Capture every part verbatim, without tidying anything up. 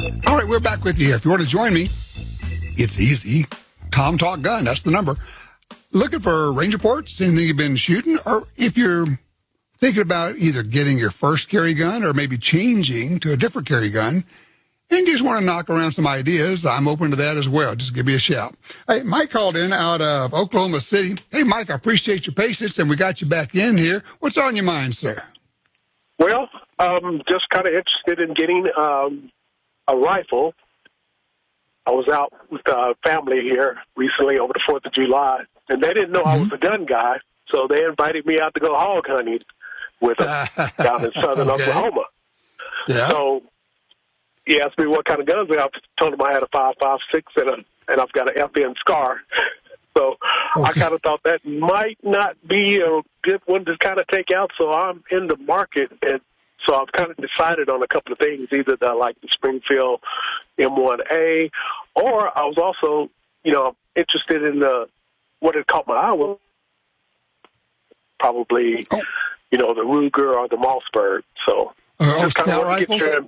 All right, we're back with you here. If you want to join me, it's easy. Tom Talk Gun, that's the number. Looking for range reports, anything you've been shooting, or if you're thinking about either getting your first carry gun or maybe changing to a different carry gun, and you just want to knock around some ideas, I'm open to that as well. Just give me a shout. Hey, Mike called in out of Oklahoma City. Hey, Mike, I appreciate your patience, and we got you back in here. What's on your mind, sir? Well, um, just kind of interested in getting um, a rifle. I was out with uh, family here recently over the fourth of July, and they didn't know mm-hmm. I was a gun guy, so they invited me out to go hog hunting with them down in southern okay. Oklahoma. Yeah. So he asked me what kind of guns I have. I told him I had a five five six and, a, and I've got an F N Scar. So okay. I kind of thought that might not be a good one to kind of take out, so I'm in the market, and so I've kind of decided on a couple of things, either the, like the Springfield M one A, or I was also, you know, interested in the, what had caught my eye was probably, oh. you know, the Ruger or the Mossberg. So uh, just kind of want to get your...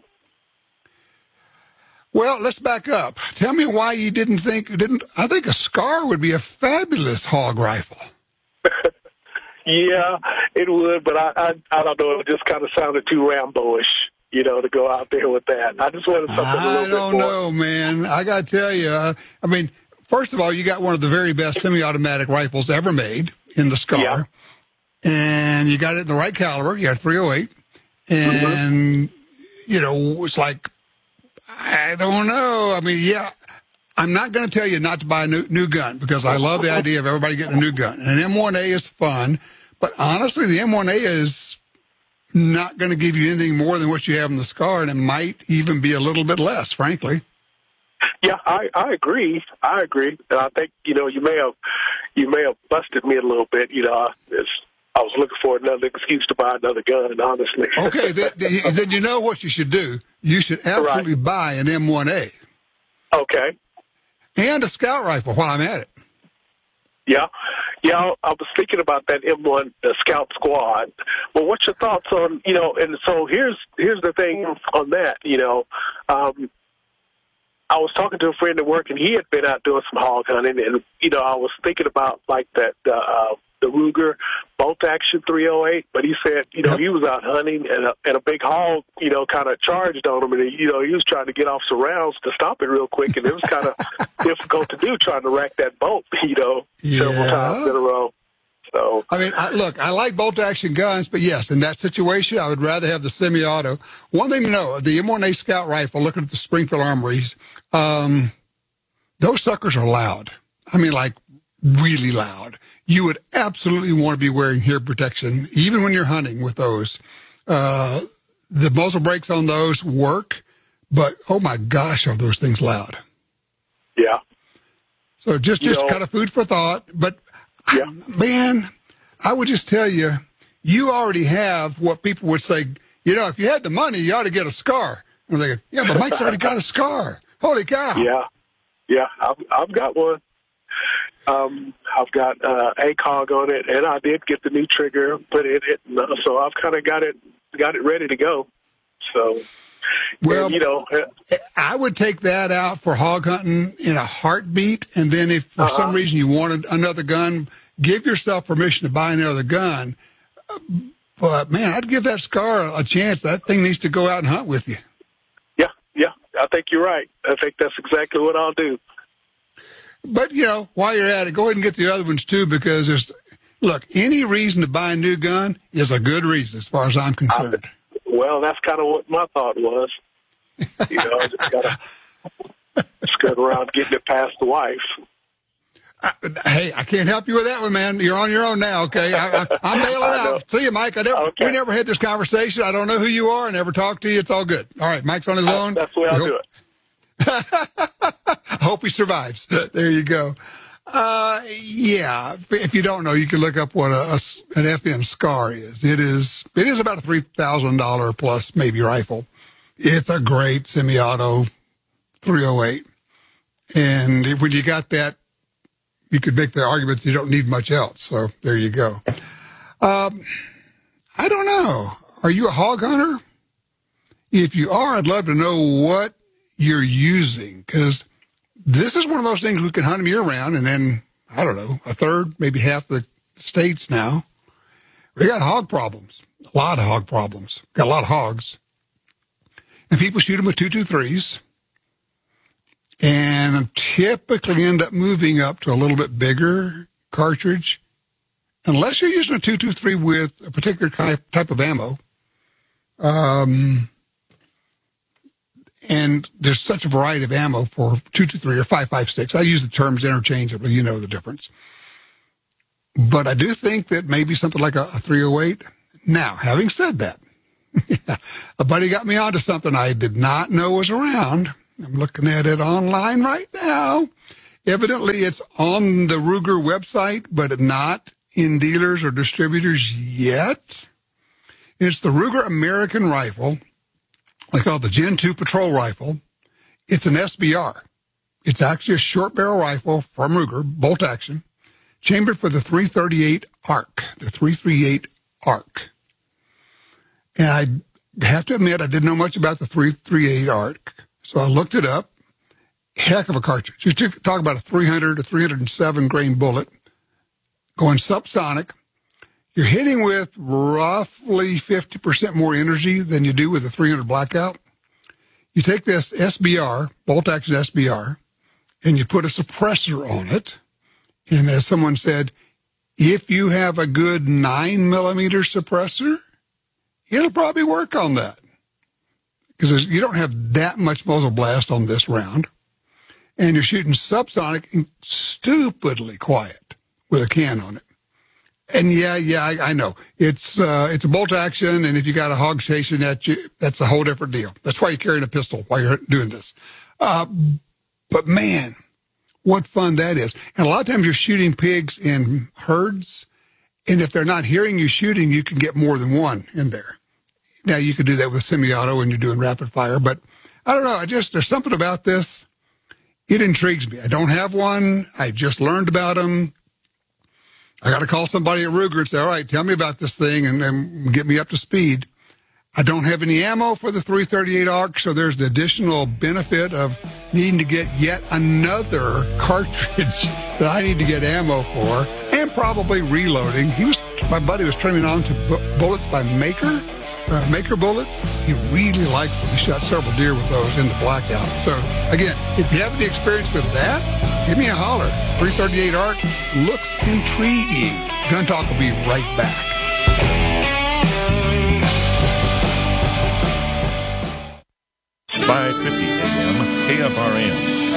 Well, let's back up. Tell me why you didn't think, didn't, I think a Scar would be a fabulous hog rifle. Yeah, it would, but I, I I don't know. It just kind of sounded too Rambo-ish, you know, to go out there with that. I just wanted something a little bit more. I don't know, man. I got to tell you, uh, I mean, first of all, you got one of the very best semi-automatic rifles ever made in the Scar. Yeah. And you got it in the right caliber. You got three oh eight. And, mm-hmm. you know, it's like, I don't know. I mean, yeah. I'm not going to tell you not to buy a new, new gun because I love the idea of everybody getting a new gun. And an M one A is fun, but honestly, the M one A is not going to give you anything more than what you have in the Scar, and it might even be a little bit less, frankly. Yeah, I, I agree. I agree. And I think, you know, you may have you may have busted me a little bit. You know, it's, I was looking for another excuse to buy another gun, honestly. Okay, then, then you know what you should do. You should absolutely right. buy an M one A. Okay. And a scout rifle while I'm at it. Yeah. Yeah, I was thinking about that M one the Scout Squad. Well, what's your thoughts on, you know, and so here's here's the thing on that, you know. Um, I was talking to a friend at work, and he had been out doing some hog hunting, and, you know, I was thinking about, like, that uh, the Ruger bolt-action three oh eight, but he said, you know, he was out hunting, and a, and a big hog, you know, kind of charged on him, and, he, you know, he was trying to get off some rounds to stop it real quick, and it was kind of difficult to do, trying to rack that bolt, you know, yeah. several times in a row. So, I mean, I, look, I like bolt-action guns, but yes, in that situation, I would rather have the semi-auto. One thing to know, the M one A Scout rifle, looking at the Springfield Armories, um, those suckers are loud. I mean, like, really loud. You would absolutely want to be wearing hearing protection, even when you're hunting with those. Uh, the muzzle brakes on those work, but, oh, my gosh, are those things loud. Yeah. So just, just you know, kind of food for thought, but... Yeah. I, man, I would just tell you, you already have what people would say, you know, if you had the money, you ought to get a Scar. And they go, yeah, but Mike's already got a Scar. Holy cow. Yeah. Yeah, I've, I've got one. Um, I've got uh, A C O G on it, and I did get the new trigger put in it. And, uh, so I've kind of got it, got it ready to go. So, well, and, you know, uh, I would take that out for hog hunting in a heartbeat. And then if for uh-huh. some reason you wanted another gun, give yourself permission to buy another gun. But, man, I'd give that Scar a chance. That thing needs to go out and hunt with you. Yeah, yeah. I think you're right. I think that's exactly what I'll do. But, you know, while you're at it, go ahead and get the other ones, too, because there's, look, any reason to buy a new gun is a good reason as far as I'm concerned. I, well, that's kind of what my thought was. You know, I just got to skirt around getting it past the wife. I, hey, I can't help you with that one, man. You're on your own now, okay? I, I, I'm bailing out. See you, Mike. I never, okay. We never had this conversation. I don't know who you are. I never talked to you. It's all good. All right, Mike's on his uh, own. That's the way I'll we do hope, it. I hope he survives. There you go. Uh, yeah, if you don't know, you can look up what a, a, an F N Scar is. It is it is about a three thousand dollars plus maybe rifle. It's a great semi-auto three oh eight. And when you got that, you could make the argument that you don't need much else. So there you go. Um, I don't know. Are you a hog hunter? If you are, I'd love to know what you're using, because this is one of those things we can hunt them year round, and then, I don't know, a third, maybe half the states now, we got hog problems, a lot of hog problems, got a lot of hogs, and people shoot them with two twenty-threes, and typically end up moving up to a little bit bigger cartridge, unless you're using a two twenty-three with a particular type of ammo. Um, and there's such a variety of ammo for two twenty-three or five five six. I use the terms interchangeably. You know the difference. But I do think that maybe something like a, a three oh eight. Now, having said that, a buddy got me onto something I did not know was around. I'm looking at it online right now. Evidently, it's on the Ruger website, but not in dealers or distributors yet. It's the Ruger American Rifle. They call it the Gen two Patrol Rifle. It's an S B R. It's actually a short barrel rifle from Ruger, bolt action, chambered for the three thirty-eight ARC, the three thirty-eight ARC. And I have to admit, I didn't know much about the three thirty-eight ARC, so I looked it up. Heck of a cartridge. You talk about a three hundred to three oh seven grain bullet going subsonic. You're hitting with roughly fifty percent more energy than you do with a three hundred Blackout. You take this S B R, bolt action S B R, and you put a suppressor on it. And as someone said, if you have a good nine millimeter suppressor, it'll probably work on that. Because you don't have that much muzzle blast on this round. And you're shooting subsonic and stupidly quiet with a can on it. And yeah, yeah, I, I know. It's uh, it's a bolt action, and if you got a hog chasing at you, that's a whole different deal. That's why you're carrying a pistol while you're doing this. Uh, but man, what fun that is. And a lot of times you're shooting pigs in herds, and if they're not hearing you shooting, you can get more than one in there. Now, you could do that with semi-auto when you're doing rapid fire, but I don't know. I just, there's something about this. It intrigues me. I don't have one. I just learned about them. I got to call somebody at Ruger and say, all right, tell me about this thing and then get me up to speed. I don't have any ammo for the three thirty-eight ARC, so there's the additional benefit of needing to get yet another cartridge that I need to get ammo for, and probably reloading. He was, my buddy was trimming on to bu- bullets by Maker, uh, Maker bullets. He really likes them. He shot several deer with those in the Blackout. So again, if you have any experience with that, give me a holler. three thirty-eight ARC looks intriguing. Gun Talk will be right back. five fifty A M K F R N.